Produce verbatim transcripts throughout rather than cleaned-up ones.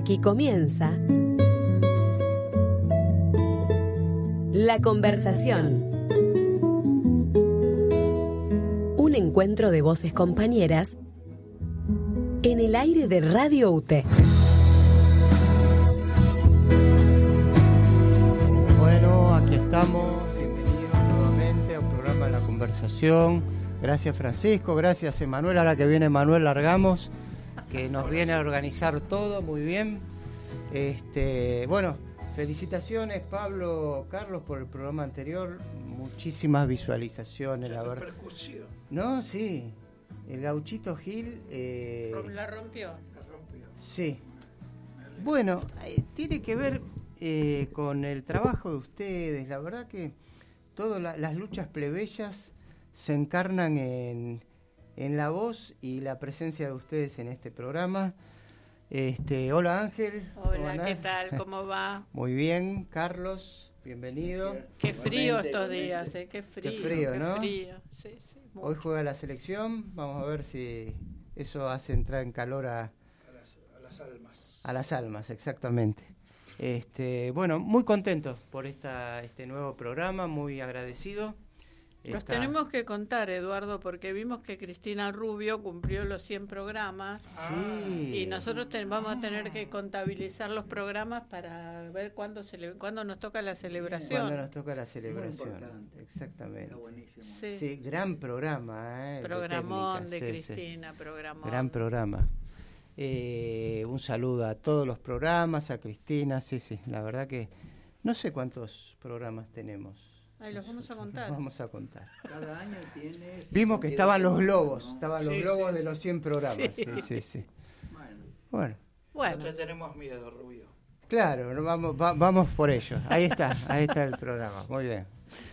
Aquí comienza La Conversación. Un encuentro de voces compañeras en el aire de Radio U T E. Bueno, aquí estamos. Bienvenidos nuevamente a un programa de La Conversación. Gracias, Francisco. Gracias, Emanuel. Ahora que viene Manuel Largamos, que nos viene a organizar todo muy bien. Este, bueno, felicitaciones, Pablo, Carlos, por el programa anterior. Muchísimas visualizaciones, la verdad. Repercusión. No, sí. El Gauchito Gil. Eh, La rompió. La rompió. sí. Bueno, eh, tiene que ver eh, con el trabajo de ustedes. La verdad que todas la, las luchas plebeyas se encarnan en, en la voz y la presencia de ustedes en este programa. Este, hola Ángel. Hola, ¿qué tal? ¿Cómo va? Muy bien, Carlos, bienvenido. Qué frío estos días, ¿eh? Qué frío. Qué frío, ¿no? Qué frío. Sí, sí, mucho. Hoy juega la selección, vamos a ver si eso hace entrar en calor a, A las, a las almas. a las almas, exactamente. Este, bueno, muy contento por esta, este nuevo programa, muy agradecido. Los Está- tenemos que contar, Eduardo, porque vimos que Cristina Rubio cumplió los cien programas Sí. y nosotros te- vamos a tener que contabilizar los programas para ver cuándo, cele- cuándo nos toca la celebración. Cuando nos toca la celebración. importante. Exactamente. Está buenísimo. Sí. Sí, gran programa. Eh, Programón de, técnica, sí, sí. Cristina, programón. Gran programa. Eh, un saludo a todos los programas, a Cristina, sí, sí, la verdad que no sé cuántos programas tenemos. Ahí los vamos a contar. Los vamos a contar. Cada año tiene... Vimos que estaban los globos, ¿no? estaban los Sí, globos sí, de sí. los cien programas. Sí, Sí. sí, sí. Bueno, Bueno, Bueno, No te tenemos miedo, Rubio. claro, no, vamos, va- vamos por ello. Ahí está, ahí está el programa. Muy bien.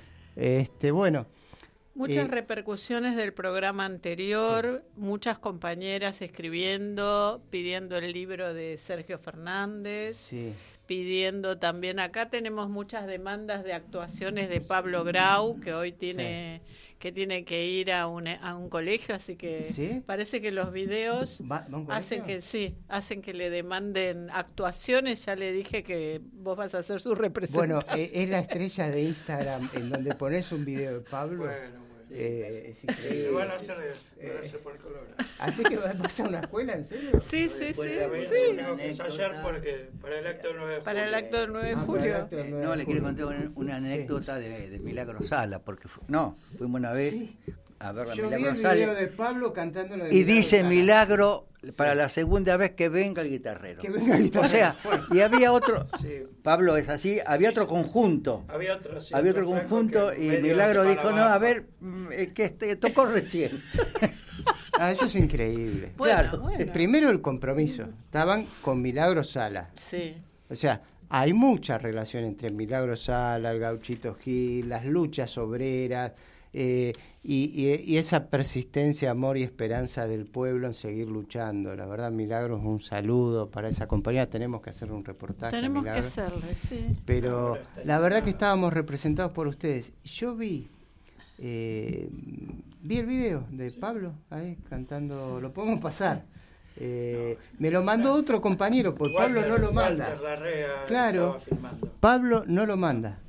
Este, bueno. muchas Eh, repercusiones del programa anterior, muchas compañeras escribiendo, pidiendo el libro de Sergio Fernández, Sí. pidiendo también, acá tenemos muchas demandas de actuaciones de Pablo Grau, que hoy tiene que tiene que ir a un, a un colegio, así que ¿Sí? parece que los videos ¿Va- va a un hacen colegio? que sí, hacen que le demanden actuaciones. Ya le dije que vos vas a ser su representante. Bueno, eh, es la estrella de Instagram en donde pones un video de Pablo. Bueno, bueno. Eh, es Me increíble. van a hacer, me van a hacer por color. Así que vas a una escuela, ¿en serio? sí, sí, sí, Después A ver, sí. sí. tengo que ensayar porque para el acto del nueve de julio. Para el acto del nueve de Ah, para el julio. acto del Eh, nueve no, de le quiero julio. contar una, una anécdota de, de Milagro Sala, porque fu- no, fuimos una vez Sí. a ver a Yo vi Milagro el Sala video de Pablo cantando lo de y dice Sala. Milagro para Sí. la segunda vez que venga el guitarrero. Que venga el guitarrero. O sea, y había otro, Sí. Pablo es así, había Sí, otro sí. conjunto. Había otro, sí, Había otro flaco conjunto que y medio Milagro tocaba dijo, la no, a baja. ver, mm, eh, que este, tocó recién. Ah, eso es increíble. Bueno, Claro. bueno. Primero el compromiso. Estaban con Milagro Sala. Sí. O sea, hay mucha relación entre Milagro Sala, el Gauchito Gil, las luchas obreras eh, y, y- y esa persistencia, amor y esperanza del pueblo en seguir luchando. La verdad, Milagro, es un saludo para esa compañía. Tenemos que hacer un reportaje. a Tenemos que Milagro. hacerle, sí. Pero Ahora está la verdad que llamado. estábamos representados por ustedes. Yo vi, eh, vi el video de Pablo ahí cantando, lo podemos pasar. Eh, me lo mandó otro compañero, porque Pablo no lo manda. Walter Larrea Claro. estaba filmando. Pablo no lo manda.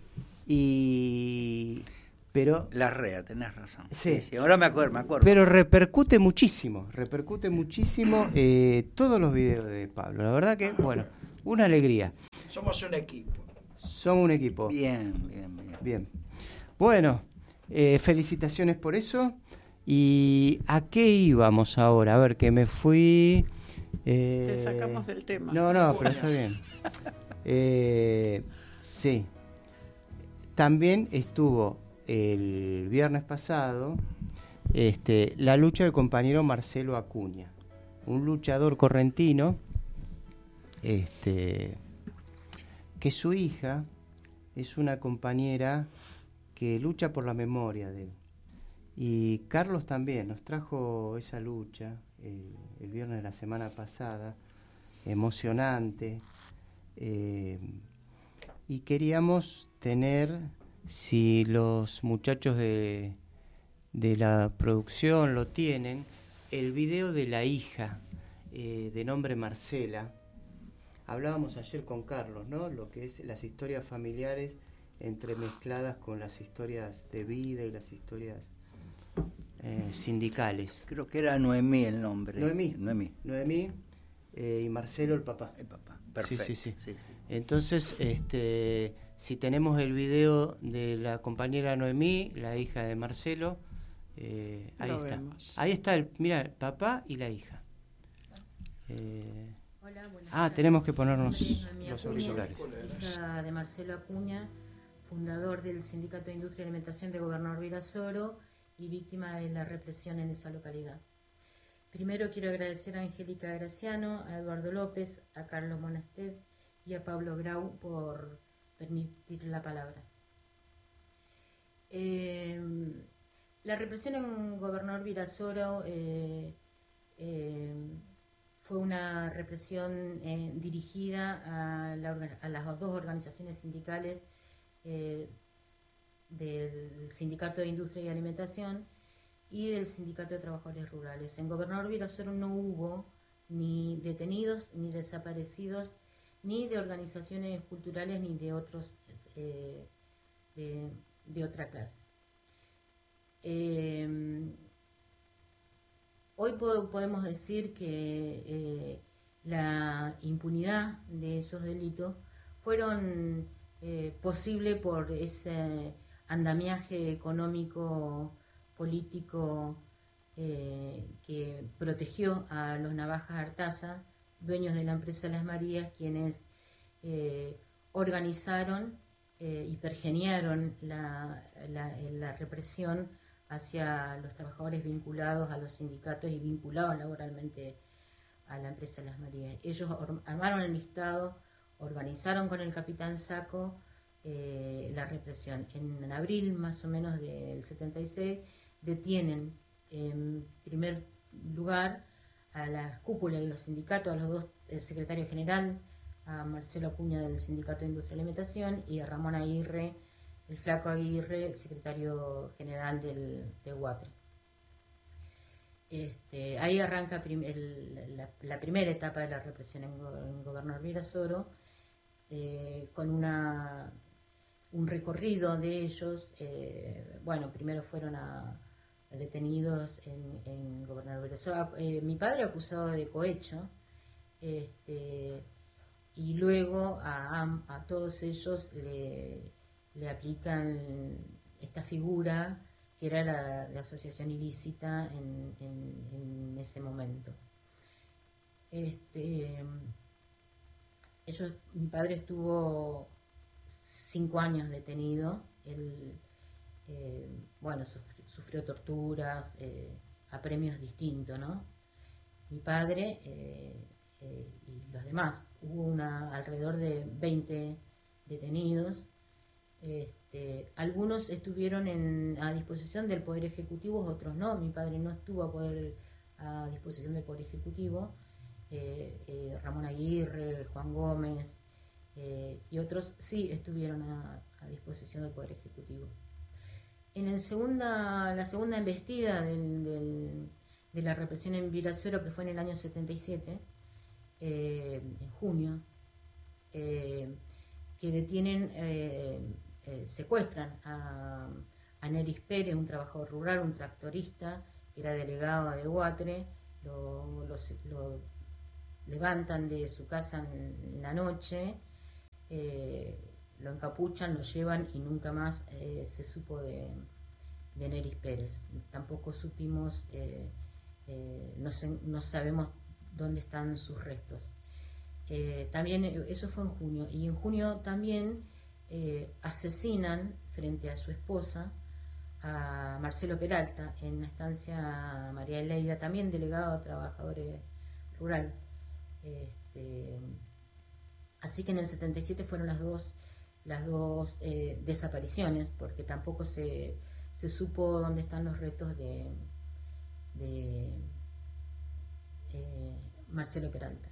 Y pero La rea, tenés razón. Sí. Ahora me acuerdo, me acuerdo. pero repercute muchísimo, repercute muchísimo eh, todos los videos de Pablo. La verdad que, bueno, una alegría. Somos un equipo. Son un equipo. Bien, bien, bien. Bien. Bueno, eh, felicitaciones por eso. ¿Y a qué íbamos ahora? A ver, que me fui... eh, Te sacamos del tema. No, no, pero está bien. Eh, sí. También estuvo el viernes pasado este, la lucha del compañero Marcelo Acuña, un luchador correntino, este, que su hija es una compañera que lucha por la memoria de él. Y Carlos también nos trajo esa lucha el, el viernes de la semana pasada, emocionante, eh, y queríamos tener, si los muchachos de, de la producción lo tienen, el video de la hija, eh, de nombre Marcela, hablábamos ayer con Carlos, ¿no? Lo que es las historias familiares entremezcladas con las historias de vida y las historias eh, sindicales. Creo que era Noemí el nombre. Noemí. Noemí. Noemí eh, y Marcelo el papá. El papá, perfecto. Sí, sí, sí. sí, sí. Entonces, este, si tenemos el video de la compañera Noemí, la hija de Marcelo, eh, ahí Lo está. vemos. Ahí está, el, mira, el papá y la hija. Eh, Hola, buenas ah, tardes. tenemos que ponernos Mi nombre es Noemí los Acuña, auriculares. hija de Marcelo Acuña, fundador del Sindicato de Industria y Alimentación de Gobernador Virasoro y víctima de la represión en esa localidad. Primero quiero agradecer a Angélica Graciano, a Eduardo López, a Carlos Monasted y a Pablo Grau por permitir la palabra. Eh, la represión en Gobernador Virasoro eh, eh, fue una represión eh, dirigida a, la, a las dos organizaciones sindicales eh, del Sindicato de Industria y Alimentación y del Sindicato de Trabajadores Rurales. En Gobernador Virasoro no hubo ni detenidos, ni desaparecidos, ni de organizaciones culturales, ni de otros eh, de, de otra clase. Eh, hoy po- podemos decir que eh, la impunidad de esos delitos fueron eh, posible por ese andamiaje económico político eh, que protegió a los Navajas Artaza, dueños de la empresa Las Marías, quienes eh, organizaron eh, y pergeniaron la, la, la represión hacia los trabajadores vinculados a los sindicatos y vinculados laboralmente a la empresa Las Marías. Ellos armaron el listado, organizaron con el capitán Saco eh, la represión. En, en abril más o menos del setenta y seis detienen en primer lugar a la cúpula de los sindicatos, a los dos, el secretario general, a Marcelo Acuña del Sindicato de Industria y Alimentación y a Ramón Aguirre, el Flaco Aguirre, secretario general del, de Guatre. Este, ahí arranca prim el, la, la primera etapa de la represión en, en Gobernador Virasoro, eh, con una, un recorrido de ellos. Eh, bueno, primero fueron a detenidos en, en Gobernador Virasoro. Eh, mi padre acusado de cohecho, este, y luego a, a, a todos ellos le, le aplican esta figura que era la, la asociación ilícita en, en, en ese momento. Este, ellos, mi padre estuvo cinco años detenido. Él, eh, bueno, sufrió, sufrió torturas, eh, a premios distintos, ¿no? Mi padre eh, eh, y los demás. Hubo una, alrededor de veinte detenidos. Este, algunos estuvieron en, a disposición del Poder Ejecutivo, otros no. Mi padre no estuvo a, poder, a disposición del Poder Ejecutivo. Eh, eh, Ramón Aguirre, Juan Gómez eh, y otros sí estuvieron a, a disposición del Poder Ejecutivo. En el segunda, la segunda embestida del, del, de la represión en Virasoro, que fue en el año setenta y siete, eh, en junio, eh, que detienen, eh, eh, secuestran a, a Neris Pérez, un trabajador rural, un tractorista, que era delegado de Guatre, lo, lo, lo levantan de su casa en, en la noche, eh, lo encapuchan, lo llevan y nunca más eh, se supo de, de Neris Pérez. Tampoco supimos, eh, eh, no, sé, no sabemos dónde están sus restos. Eh, también eso fue en junio, y en junio también eh, asesinan frente a su esposa a Marcelo Peralta en la estancia María Eleida, también delegado a trabajadores rural. Este, así que en el setenta y siete fueron las dos las dos eh, desapariciones, porque tampoco se, se supo dónde están los restos de, de eh, Marcelo Peralta.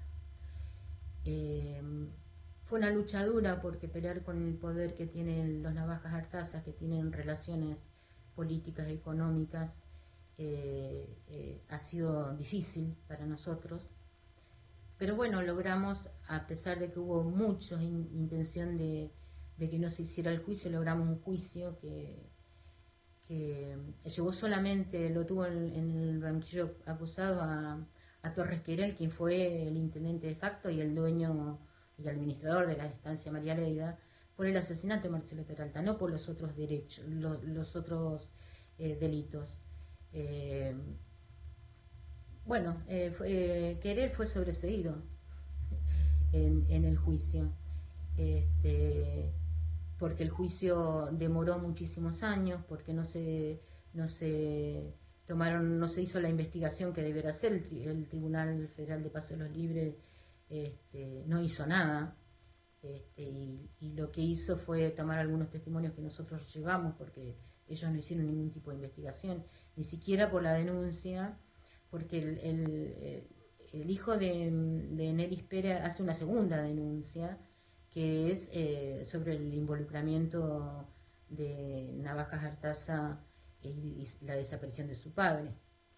Eh, fue una lucha dura, porque pelear con el poder que tienen los Navajas Artazas, que tienen relaciones políticas y económicas, eh, eh, ha sido difícil para nosotros. pero bueno, logramos, a pesar de que hubo mucha in, intención de, de que no se hiciera el juicio, logramos un juicio que, que llevó solamente, lo tuvo en, en el banquillo acusado a, a Torres Querel, quien fue el intendente de facto y el dueño y administrador de la estancia María Leida, por el asesinato de Marcelo Peralta, no por los otros derechos, los, los otros eh, delitos. Eh, Bueno, eh, fue, eh, Querel fue sobreseído en, en el juicio, este, porque el juicio demoró muchísimos años, porque no se no se tomaron, no se hizo la investigación que debiera hacer. El, tri, el Tribunal Federal de Paso de los Libres este, no hizo nada, este, y, y lo que hizo fue tomar algunos testimonios que nosotros llevamos, porque ellos no hicieron ningún tipo de investigación, ni siquiera por la denuncia. Porque el, el, el hijo de, de Neris Pérez hace una segunda denuncia, que es eh, sobre el involucramiento de Navajas Artaza y, y la desaparición de su padre.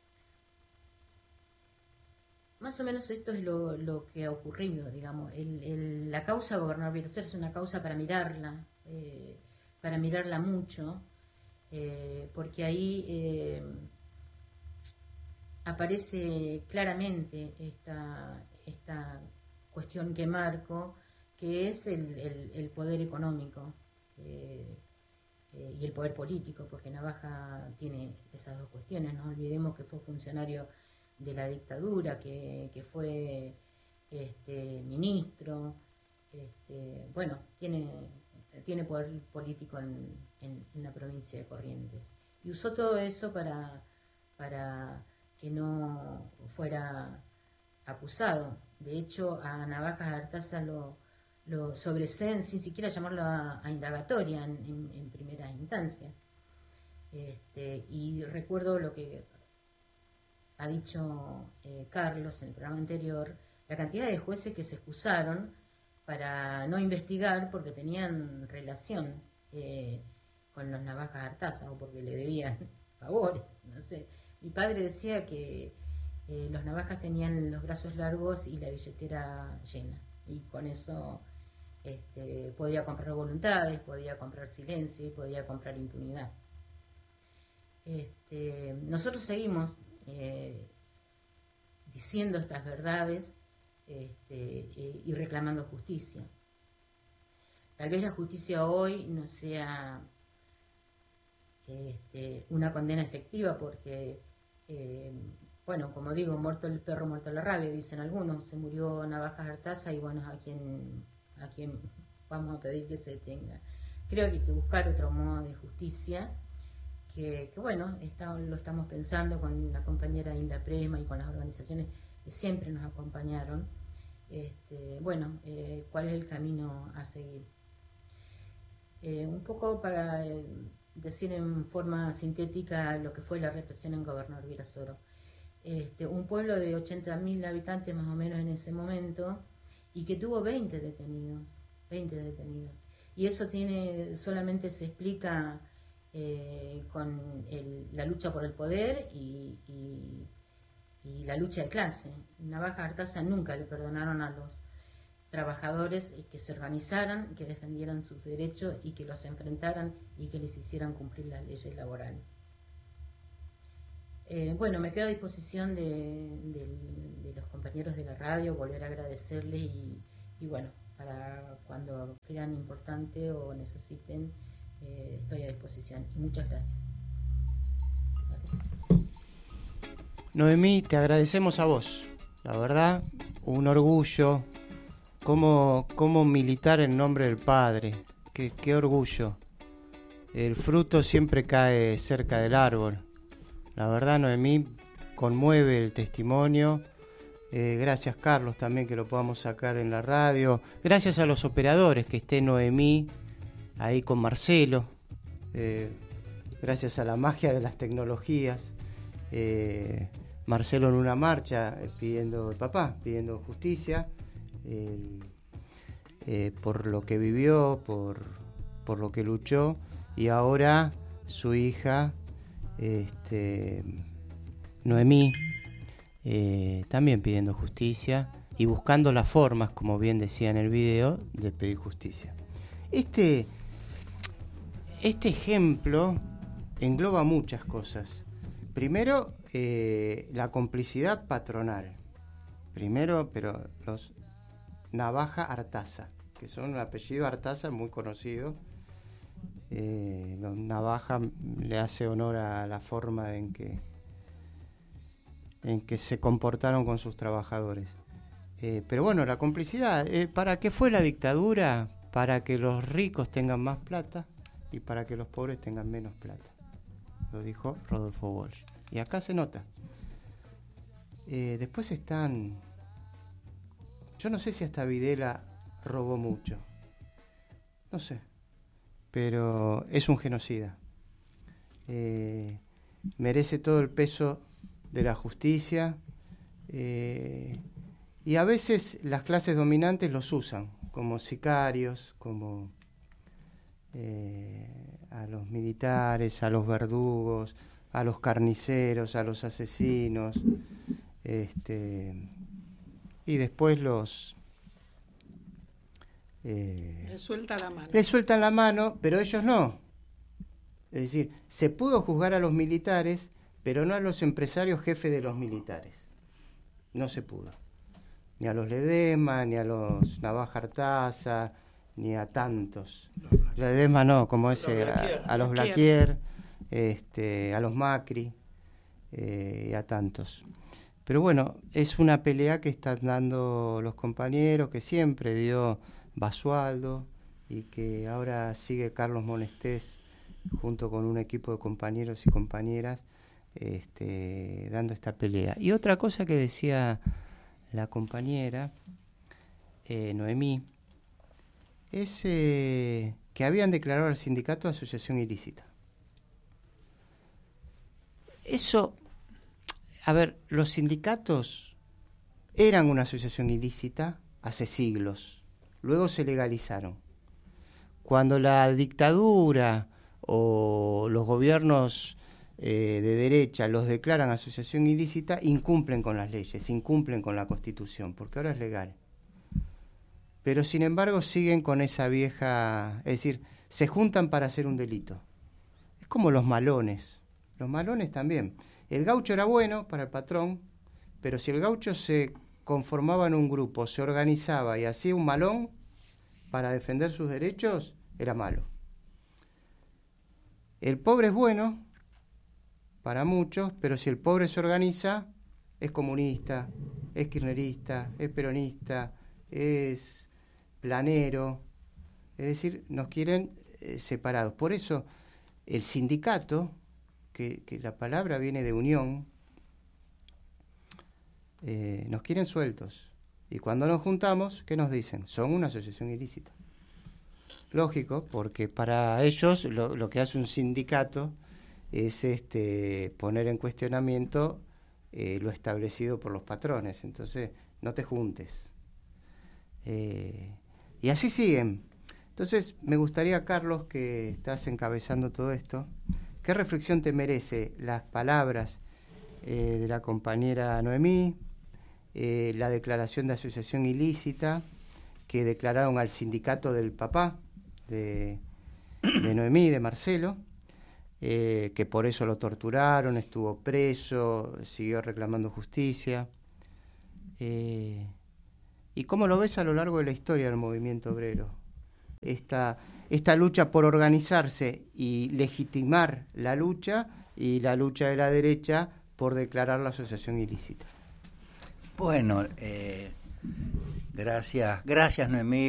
Más o menos esto es lo, lo que ha ocurrido, digamos. El, el, la causa Gobernador Virasoro es una causa para mirarla, eh, para mirarla mucho, eh, porque ahí... Eh, aparece claramente esta, esta cuestión que marco, que es el, el, el poder económico eh, eh, y el poder político, porque Navaja tiene esas dos cuestiones. No olvidemos que fue funcionario de la dictadura, que, que fue este, ministro, este, bueno, tiene, tiene poder político en, en, en la provincia de Corrientes. Y usó todo eso para... para que no fuera acusado. De hecho, a Navajas Artaza lo, lo sobreseen sin siquiera llamarlo a, a indagatoria en, en, en primera instancia. Este, y recuerdo lo que ha dicho eh, Carlos en el programa anterior, la cantidad de jueces que se excusaron para no investigar porque tenían relación eh, con los Navajas Artaza o porque le debían favores, no sé. Mi padre decía que eh, los Navajas tenían los brazos largos y la billetera llena, y con eso este, podía comprar voluntades, podía comprar silencio y podía comprar impunidad. Este, nosotros seguimos eh, diciendo estas verdades este, eh, y reclamando justicia. Tal vez la justicia hoy no sea este, una condena efectiva porque, eh, bueno, como digo, muerto el perro, muerto la rabia, dicen algunos. Se murió Navajas Artaza y bueno, a quien, a quien vamos a pedir que se detenga. Creo que hay que buscar otro modo de justicia, que, que bueno, está, lo estamos pensando con la compañera Hilda Presma y con las organizaciones que siempre nos acompañaron. Este, bueno, eh, ¿cuál es el camino a seguir? Eh, un poco para eh, decir en forma sintética lo que fue la represión en Gobernador Virasoro. Este, un pueblo de ochenta mil habitantes más o menos en ese momento, y que tuvo veinte detenidos, veinte detenidos. Y eso tiene, solamente se explica eh, con el, la lucha por el poder y, y, y la lucha de clase. Navajas Artaza nunca le perdonaron a los trabajadores que se organizaran, que defendieran sus derechos y que los enfrentaran y que les hicieran cumplir las leyes laborales. Eh, bueno, me quedo a disposición de, de, de los compañeros de la radio, volver a agradecerles y, y bueno, para cuando crean importante o necesiten, eh, estoy a disposición. Y muchas gracias. Noemí, te agradecemos a vos. La verdad, un orgullo. Cómo, cómo militar en nombre del Padre. Qué, qué orgullo. El fruto siempre cae cerca del árbol. La verdad, Noemí, conmueve el testimonio. Eh, gracias, Carlos, también que lo podamos sacar en la radio. Gracias a los operadores, que esté Noemí ahí con Marcelo. Eh, gracias a la magia de las tecnologías. Eh, Marcelo en una marcha eh, pidiendo, el papá, pidiendo justicia. Eh, eh, por lo que vivió, por, por lo que luchó, y ahora su hija este, Noemí eh, también pidiendo justicia y buscando las formas, como bien decía en el video, de pedir justicia. Este, este ejemplo engloba muchas cosas. Primero, eh, la complicidad patronal. Primero, pero los Navaja Artaza, que son un apellido Artaza muy conocido. Eh, los Navaja le hace honor a la forma en que en que se comportaron con sus trabajadores. Eh, pero bueno, la complicidad, eh, ¿para qué fue la dictadura? Para que los ricos tengan más plata y para que los pobres tengan menos plata. Lo dijo Rodolfo Walsh. Y acá se nota. Eh, después están... Yo no sé si hasta Videla robó mucho. No sé. Pero es un genocida. Eh, merece todo el peso de la justicia. Eh, y a veces las clases dominantes los usan como sicarios, como eh, a los militares, a los verdugos, a los carniceros, a los asesinos, este, y después los eh, le sueltan la mano. Le sueltan la mano, pero ellos no. Es decir, se pudo juzgar a los militares, pero no a los empresarios jefes de los militares. No se pudo. Ni a los Ledesma, ni a los Navaja Artaza, ni a tantos. Ledesma no, como ese, a, a los Blaquier, este, a los Macri, eh, y a tantos. Pero bueno, es una pelea que están dando los compañeros, que siempre dio Basualdo, y que ahora sigue Carlos Monestés, junto con un equipo de compañeros y compañeras, este, dando esta pelea. Y otra cosa que decía la compañera eh, Noemí es eh, que habían declarado al sindicato asociación ilícita. Eso, a ver, los sindicatos eran una asociación ilícita hace siglos, luego se legalizaron. Cuando la dictadura o los gobiernos eh, de derecha los declaran asociación ilícita, incumplen con las leyes, incumplen con la Constitución, porque ahora es legal. Pero sin embargo siguen con esa vieja, es decir, se juntan para hacer un delito. Es como los malones, los malones también. El gaucho era bueno para el patrón, pero si el gaucho se conformaba en un grupo, se organizaba y hacía un malón para defender sus derechos, era malo. El pobre es bueno para muchos, pero si el pobre se organiza, es comunista, es kirchnerista, es peronista, es planero, es decir, nos quieren eh, separados. Por eso el sindicato, que, que la palabra viene de unión, eh, nos quieren sueltos. Y cuando nos juntamos, ¿qué nos dicen? Son una asociación ilícita. Lógico, porque para ellos lo, lo que hace un sindicato es este poner en cuestionamiento eh, lo establecido por los patrones. Entonces, no te juntes. Eh, y así siguen. Entonces, me gustaría, Carlos, que estás encabezando todo esto, ¿qué reflexión te merece las palabras eh, de la compañera Noemí, eh, la declaración de asociación ilícita que declararon al sindicato del papá de, de Noemí, de Marcelo, eh, que por eso lo torturaron, estuvo preso, siguió reclamando justicia? Eh, ¿Y cómo lo ves a lo largo de la historia del movimiento obrero? Esta, esta lucha por organizarse y legitimar la lucha, y la lucha de la derecha por declarar la asociación ilícita. Bueno, eh, gracias, gracias Noemí.